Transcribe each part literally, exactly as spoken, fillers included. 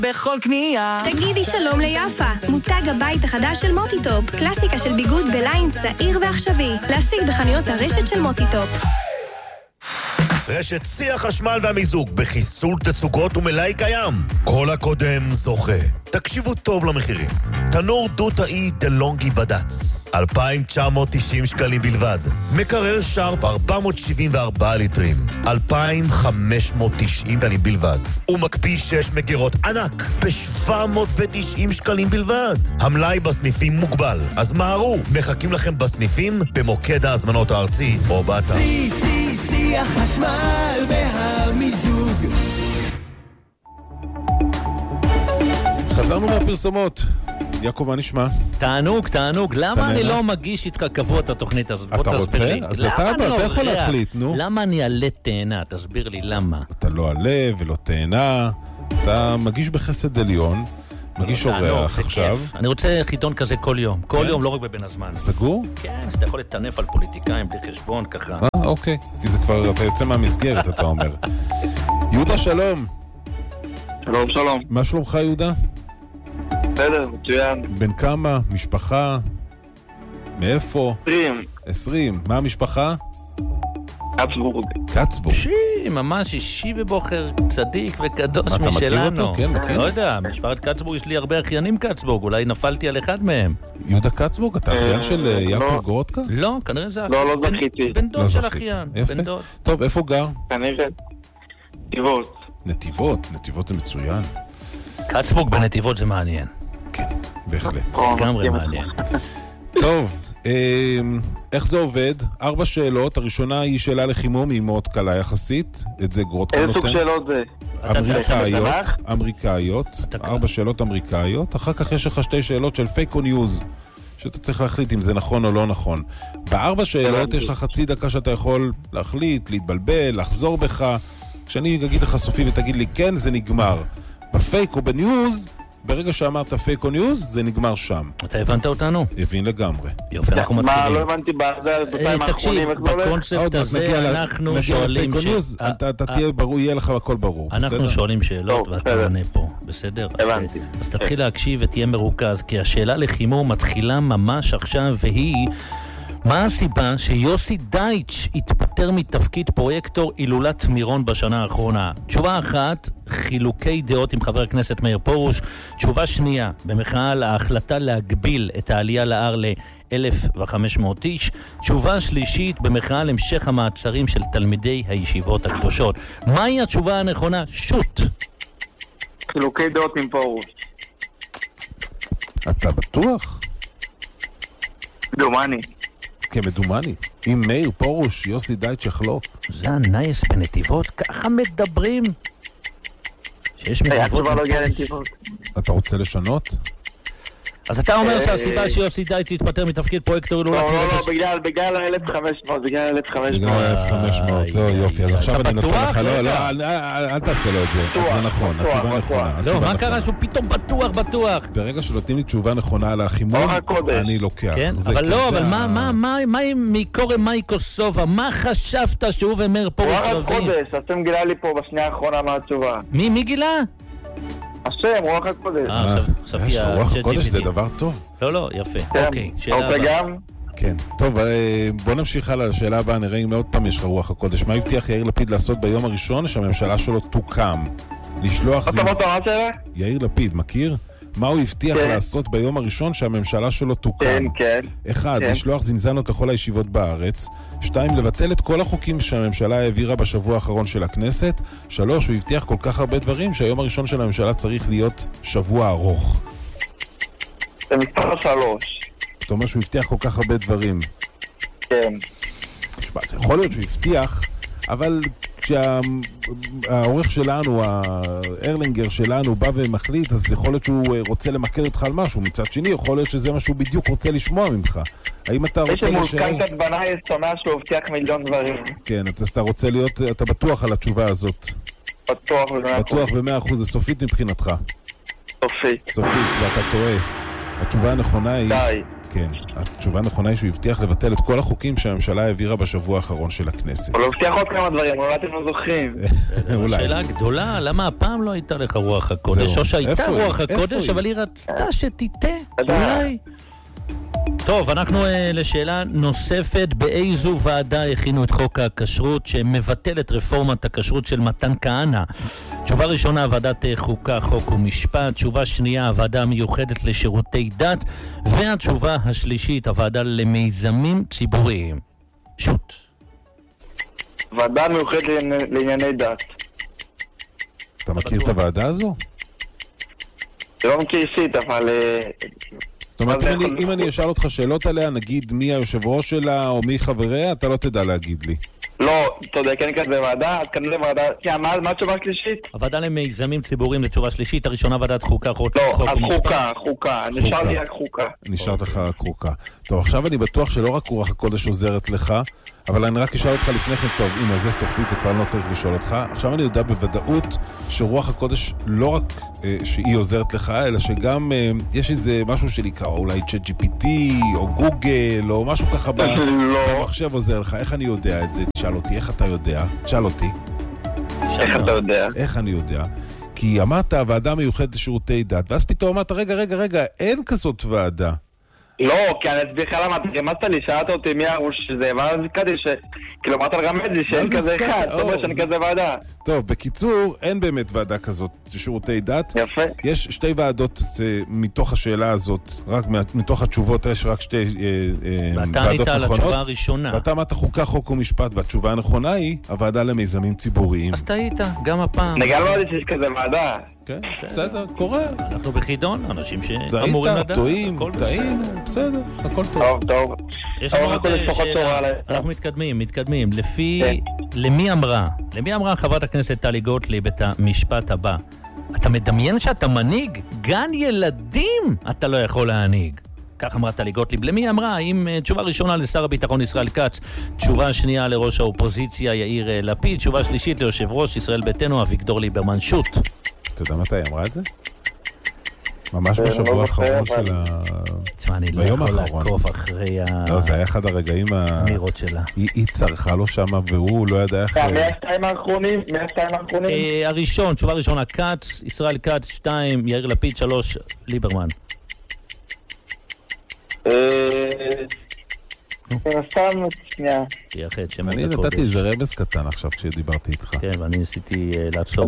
בכל קנייה. תגידי שלום ליפה, מותג הבית החדש של מוטיטופ, קלאסיקה של ביגוד בליין צעיר ועכשווי, להשיג בחנויות הרשת של מוטיטופ. רשת שיא החשמל והמיזוג בחיסול תצוגות ומלאי קיים. כל הקודם זוכה. תקשיבו טוב למחירים. תנור דו-תאי דלונגי בדץ, אלפיים תשע מאות תשעים שקלים בלבד. מקרר שרפ ארבע מאות שבעים וארבעה ליטרים, אלפיים חמש מאות תשעים שקלים בלבד. ומקפיא שש מגירות ענק ב-שבע מאות ותשעים שקלים בלבד. המלאי בסניפים מוגבל, אז מהרו, מחכים לכם בסניפים, במוקד ההזמנות הארצי או באתר. שיא, שיא, שיא החשמל והמיזוג. חזרנו מהפרסומות. יעקב, מה נשמע? תענוג, תענוג. למה אני לא מגיש איתך קבוע את התוכנית הזאת? בוא תסביר לי. אז אתה יכול להחליט, נו. למה אני עלה תאנה? תסביר לי למה. אתה לא עלה ולא תאנה. אתה מגיש בחסד עליון. מגיש אורח עכשיו. אני רוצה חיתון כזה כל יום. כל יום, לא רק בבין הזמן. סגור? כן, שאתה יכול לטנף על פוליטיקאים בלי חשבון ככה. אה, אוקיי. כי זה כבר, אתה יוצא מהמסגרת, אתה אומר. יהודה, שלום. שלום, שלום. מה שלומך, יהודה? בסדר, מצוין. בן כמה? משפחה? מאיפה? עשרים. עשרים. מה המשפחה? קצבורג. קצבורג. שי, ממש אישי ובוחר צדיק וקדוש משלנו. אתה מכיר אותו? כן, מכיר. לא יודע, משפחת קצבורג, יש לי הרבה אחיינים קצבורג, אולי נפלתי על אחד מהם. יהודה קצבורג, אתה אחיין של יעקב גורודקה? לא, כנראה זה לא, לא זכיתי. בן דוד של אחיין. יפה. טוב, איפה גר? כנראה. נתיבות. נתיבות, נתיבות זה מצוין. קצבורג בנתיבות זה מעניין. כן, בהחלט. לגמרי מעניין. טוב, איך זה עובד? ארבע שאלות, הראשונה היא שאלה לחימום, היא מאוד קלה יחסית, את זה גורודקה נותן. איזה סוג שאלות זה? אמריקאיות, אמריקאיות, ארבע שאלות אמריקאיות, אחר כך יש לך שתי שאלות של פייק או ניוז, שאתה צריך להחליט אם זה נכון או לא נכון. בארבע שאלות יש לך חצי דקה שאתה יכול להחליט, להתבלבל, לחזור בך. כשאני אגיד לך סופי ותגיד לי כן, זה נגמר. בפייק או בניוז, ברגע שאמרת פייק או ניוז, זה נגמר שם. אתה הבנת אותנו? הבין לגמרי. יופי, אנחנו מתחילים. מה, לא הבנתי בזמן תקשיב, בקונספט הזה אנחנו שואלים שאלות. אתה תהיה ברור, יהיה לך הכל ברור. אנחנו שואלים שאלות ואתה עונה פה, בסדר? הבנתי. אז תתחיל להקשיב ותהיה מרוכז, כי השאלה לחימום מתחילה ממש עכשיו, והיא... מה הסיבה שיוסי דייטש התפטר מתפקיד פרויקטור הילולת מירון בשנה האחרונה? תשובה אחת, חילוקי דעות עם חבר הכנסת מאיר פרוש. תשובה שנייה, במחאה על ההחלטה להגביל את העלייה להר ל-אלף וחמש מאות איש. תשובה שלישית, במחאה על המשך המעצרים של תלמידי הישיבות הקדושות. מהי התשובה הנכונה? שוט. חילוקי דעות עם פרוש. אתה בטוח? דומני. כמדומני, עם מאיר פרוש, יוסי דייטש יחלוק. זה הנייס בנתיבות, ככה מדברים. שיש מנתיבות. אתה רוצה לשנות? אז אתה אומר שהסיבה שיוסי דייטש התפטר מתפקיד פרויקטור הילולת מירון... לא, לא, בגלל, בגלל ה-אלף וחמש מאות, בגלל ה-אלף וחמש מאות. בגלל ה-אלף וחמש מאות, זהו יופי. אז עכשיו אני נותן לך, לא, לא, אל תעשה לו את זה. זה נכון, התשובה נכונה. לא, מה קרה שהוא פתאום בטוח, בטוח? ברגע שנותנים לי תשובה נכונה על החימום, אני לוקח. אבל לא, אבל מה עם מקורם מייקוסובה? מה חשבת שהוא ומאיר פרוש רבים? רוח הקודש, אתם גילה לי פה בשנייה האחרונה מה התשובה. מי, מי גילה? השם, רוח הקודש. יש לך רוח הקודש, זה דבר טוב. לא, לא, יפה. אוקיי, שאלה הבאה. אוקיי, גם? כן. טוב, בוא נמשיך הלאה לשאלה הבאה, נראה אם עוד פעם יש לך רוח הקודש. מה הבטיח יאיר לפיד לעשות ביום הראשון שהממשלה שלו תוקם? לשלוח זינזנות... יאיר לפיד, מכיר? מה הוא הבטיח לעשות ביום הראשון שהממשלה שלו תוקם? כן, כן. אחד, לשלוח זינזנות לכל הישיבות בארץ. שתיים, לבטל את כל החוקים שהממשלה העבירה בשבוע האחרון של הכנסת. שלוש, הוא הבטיח כל כך הרבה דברים שהיום הראשון של הממשלה צריך להיות שבוע ארוך. זה מספר שלוש. זאת אומרת שהוא הבטיח כל כך הרבה דברים. כן. תשמע, זה יכול להיות שהוא הבטיח, אבל כשהעורך שלנו, הארלינגר שלנו, בא ומחליט, אז יכול להיות שהוא רוצה למקד אותך על משהו. מצד שני, יכול להיות שזה מה שהוא בדיוק רוצה לשמוע ממך. האם אתה רוצה לשאר... יש שמולכן בנה יסטונה שהוא הבטיח מיליון דברים. כן, אז אתה רוצה להיות, אתה בטוח על התשובה הזאת. בטוח במאה אחוז. בטוח במאה אחוז, זה סופית מבחינתך. סופית. סופית, ואתה טועה. התשובה הנכונה היא... די. כן, התשובה הנכונה היא שהוא הבטיח לבטל את כל החוקים שהממשלה העבירה בשבוע האחרון של הכנסת. הוא לא הבטיח עוד כמה דברים, אולי אתם לא זוכרים. אולי. השאלה הגדולה, למה הפעם לא הייתה לך רוח הקודש? או שהייתה רוח הקודש, אבל היא רצתה שתיתה. אולי. טוב, אנחנו לשאלה נוספת, באיזו ועדה הכינו את חוק הכשרות שמבטל את רפורמת הכשרות של מתן כהנא? תשובה ראשונה, ועדת חוקה, חוק ומשפט. תשובה שנייה, הוועדה המיוחדת לשירותי דת. והתשובה השלישית, הוועדה למיזמים ציבוריים. שוט. ועדה מיוחדת לענייני דת. אתה מכיר את הוועדה הזו? זה לא מכיר אישית, אבל... זאת אומרת, אם אני, אם אני אשאל אותך שאלות עליה, נגיד מי היושב ראש שלה או מי חבריה, אתה לא תדע להגיד לי. לא, תודה, כן כזה ועדה, אז כנראה ועדה... מה התשובה השלישית? הוועדה למיזמים ציבוריים לתשובה שלישית, הראשונה ועדת חוקה, חוק לא, ומשפט. אז חוקה, חוקה, נשאר לי רק חוקה. נשארת לך רק חוקה. טוב, עכשיו אני בטוח שלא רק רוח הקודש עוזרת לך, אבל אני רק אשאל אותך לפני כן, טוב, הנה, זה סופית, זה כבר לא צריך לשאול אותך. עכשיו אני יודע בוודאות שרוח הקודש לא רק אה, שהיא עוזרת לך, אלא שגם אה, יש איזה משהו שנקרא, אולי צ'אט ג'י פי טי, או גוגל, או משהו ככה במחשב עוזר לך. איך אני יודע את זה? תשאל אותי, איך אתה יודע? תשאל אותי. איך אתה יודע? איך אני יודע? כי אמרת, הוועדה מיוחדת לשירותי דת, ואז פתאום אמרת, רגע, רגע, רגע, אין כזאת ועדה. לא, כי אני אצביח למה, אתה רמזת לי, שאלת אותי מי הראש שזה, ואז קראתי ש... כאילו, אמרת לרמז לי שאין כזה אחד, זאת אומרת שאני כזה ועדה. טוב, בקיצור, אין באמת ועדה כזאת, שירותי דת. יפה. יש שתי ועדות מתוך השאלה הזאת, רק מתוך התשובות, יש רק שתי ועדות נכונות. ואתה ענית על התשובה הראשונה. ואתה אמרת חוקה, חוק ומשפט, והתשובה הנכונה היא הוועדה למיזמים ציבוריים. אז טעית, גם הפעם. נגע לא יודעת שיש כזה ועדה. כן, בסדר, קורה. אנחנו בחידון, אנשים שאמורים לדעת. טועים, טעים, בסדר, הכל טוב. טוב, טוב. יש לנו עוד שאלה, אנחנו מתקדמים, מתקדמים. לפי, למי אמרה, למי אמרה חברת הכנסת טלי גוטליב את המשפט הבא? אתה מדמיין שאתה מנהיג? גן ילדים אתה לא יכול להנהיג. כך אמרה טלי גוטליב. למי אמרה? אם תשובה ראשונה לשר הביטחון ישראל כץ, תשובה שנייה לראש האופוזיציה יאיר לפיד, תשובה שלישית ליושב ראש ישראל ביתנו אביגדור ליברמן. שוט. אתה יודע מתי היא אמרה את זה? ממש בשבוע האחרון של ה... תשמע, אני לא יכול לעקוף אחרי ה... לא, זה היה אחד הרגעים האמירות שלה. היא צרחה לו שם והוא לא ידע איך... מהשתיים האחרונים? מהשתיים האחרונים? הראשון, תשובה ראשונה, כץ, ישראל כץ, שתיים, יאיר לפיד, שלוש, ליברמן. סתם, שנייה. תייחד שמות אני הקודש. נתתי איזה רמז קטן עכשיו כשדיברתי איתך. כן, ואני ניסיתי לעצור.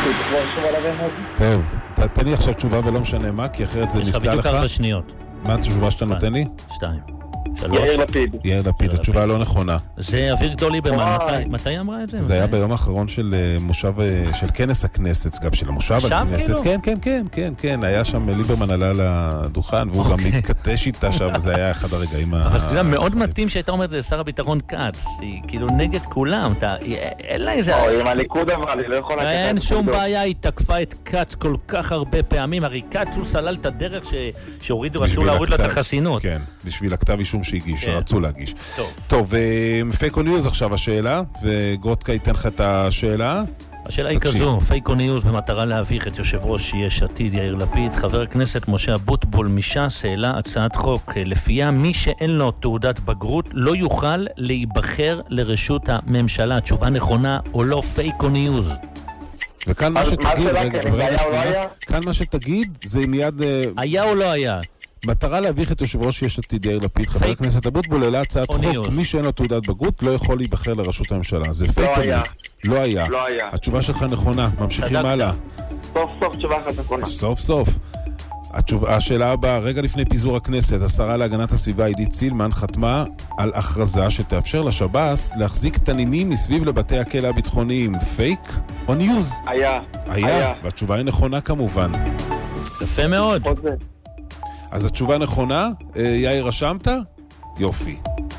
טוב, תתן לי עכשיו תשובה ולא משנה מה, כי אחרת זה יש לך נפסע בדיוק לך. ארבע שניות. מה התשובה שאתה נותן לי? שתיים. שלוש. יאיר לפיד. יאיר לפיד, התשובה לא נכונה. זה אביגדור ליברמן. מתי- מתי היא אמרה את זה? זה היה מתי? ביום האחרון של אה, מושב, אה, של כנס הכנסת, גם של המושב עכשיו הכנסת. כאילו? כן, כן, כן, כן, כן, היה שם, ליברמן עלה לדוכן, והוא גם אוקיי. מתכתש איתה שם, וזה היה אחד הרגעים ה... אבל זה מאוד מתאים שהייתה אומרת לשר הביטחון כץ. היא כאילו נגד כולם. אתה- היא- אין לה איזה... או, עם הליכוד אבל, היא לא יכולה... לקחת אין את שום הליכוד. בעיה, היא תקפה את כץ כל כך הרבה פעמים. הרי כץ הוא סלל את הדרך ש- שהורידו, רצו בשביל להוריד לו את הכתב- החסינות. כן, בשביל הכתב אישום שהגיש, כן. שרצו להגיש. טוב. טוב, פייק או ניוז עכשיו השאלה, וגרוטקה ייתן לך את השאלה. השאלה היא תקשיב. כזו, פייק או ניוז במטרה להביך את יושב ראש יש עתיד יאיר לפיד, חבר הכנסת משה אבוטבול מש"ס העלה הצעת חוק לפיה מי שאין לו תעודת בגרות לא יוכל להיבחר לרשות הממשלה. תשובה נכונה או לא, פייק או ניוז? וכאן מה אז מה שתגיד, השאלה? רגע, כן, ברגע היה או לא שנייה, היה? כאן מה שתגיד זה מיד אה, היה או לא היה? מטרה להביך את יושב ראש יש עתיד יאיר לפיד, חבר פייק. הכנסת אבוטבול העלה הצעת או חוק, ניוז. מי שאין לו תעודת בגרות לא יכול להיבחר לראשות הממשלה. זה פייק או היה. ניוז? לא היה. לא היה. התשובה שלך נכונה, ממשיכים צדקת. הלאה. סוף סוף תשובה אחת נכונה. סוף סוף. התשובה, השאלה הבאה, רגע לפני פיזור הכנסת, השרה להגנת הסביבה עידית סילמן חתמה על הכרזה שתאפשר לשב"ס להחזיק תנינים מסביב לבתי הכלא הביטחוניים. פייק או ניוז? היה. היה, והתשובה היא נכונה כמובן. יפה מאוד. עוד זה. אז התשובה נכונה, אה, יאיר רשמת? יופי.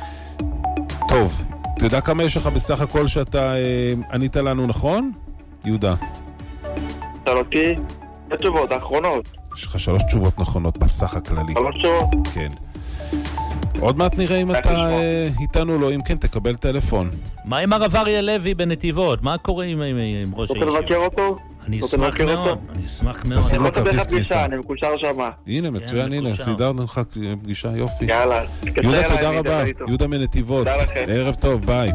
טוב, אתה יודע כמה יש לך בסך הכל שאתה אה, ענית לנו נכון? יהודה, שאל אותי, התשובות האחרונות. יש לך שלוש תשובות נכונות בסך הכללי. שלוש תשובות. כן. עוד מעט נראה אם אתה איתנו לא, אם כן תקבל טלפון. מה עם הרב אריה לוי בנתיבות? מה קורה עם ראש הישיבה? רוצה לבקר אותו? אני אשמח מאוד, אני אשמח מאוד. תשים לו כרטיס כניסה. אני מקושר שמה. הנה, מצוין, הנה, סידרנו לך פגישה, יופי. יאללה. יהודה, תודה רבה. יהודה מנתיבות. ערב טוב, ביי.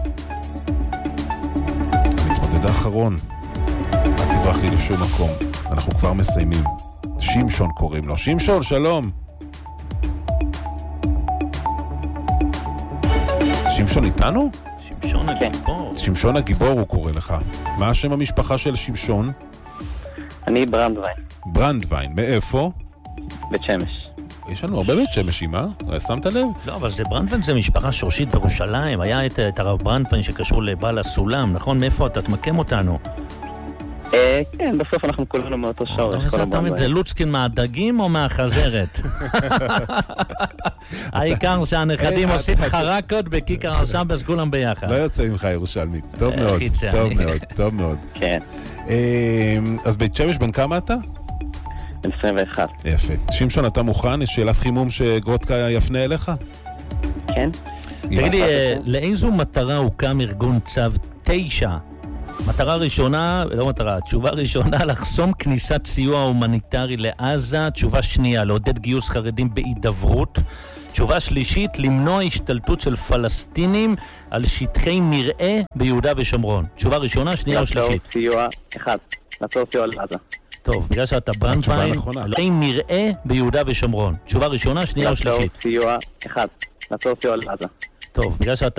מתמודד האחרון. אל תברח לי לשום מקום. אנחנו כבר מסיימים. שמשון קוראים לו. שמשון, שלום. שמשון איתנו? שמשון הגיבור. שמשון הגיבור הוא קורא לך. מה השם המשפחה של שמשון? אני ברנדווין. ברנדווין, מאיפה? בית שמש. יש לנו הרבה בית שמשים, אה? שמת לב? לא, אבל זה ברנדווין זה משפחה שורשית בירושלים. היה את, את הרב ברנדווין שקשור לבעל הסולם, נכון? מאיפה אתה תמקם אותנו? אה, כן, בסוף אנחנו כולנו מאותו שורש. איזה אתה אומר, זה לוצקין מהדגים או מהחזרת? העיקר שהנכדים עושים חרקות בכיכר השבס כולם ביחד. לא יוצא ממך ירושלמי. טוב מאוד, טוב מאוד, טוב מאוד. כן. אז בית שמש, בן כמה אתה? בן עשרים ואחת. יפה. שמשון, אתה מוכן? יש שאלת חימום שגרודקה יפנה אליך? כן. תגידי, לאיזו מטרה הוקם ארגון צו תשע? מטרה ראשונה, לא מטרה, תשובה ראשונה, לחסום כניסת סיוע הומניטרי לעזה. תשובה שנייה, לעודד גיוס חרדים בהידברות. תשובה שלישית, למנוע השתלטות של פלסטינים על שטחי מרעה ביהודה ושומרון. תשובה ראשונה, שנייה או שלישית? לעצור סיוע, אחד, לעצור סיוע לעזה. טוב, בגלל שאתה ברנדווין, שטחי מרעה ביהודה ושומרון. תשובה ראשונה, שנייה או שלישית? לעצור סיוע, אחד, לעצור סיוע לעזה. טוב, בגלל שאתה